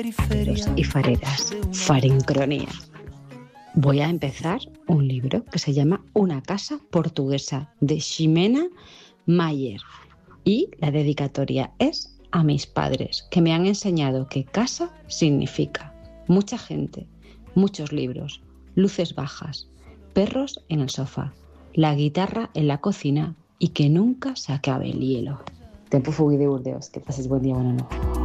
Y fareras, Farincronía. Voy a empezar un libro que se llama Una casa portuguesa, de Ximena Mayer. Y la dedicatoria es a mis padres, que me han enseñado que casa significa mucha gente, muchos libros, luces bajas, perros en el sofá, la guitarra en la cocina y que nunca se acabe el hielo. Tempo fugui de Burdeos. Que pases buen día, buena noche.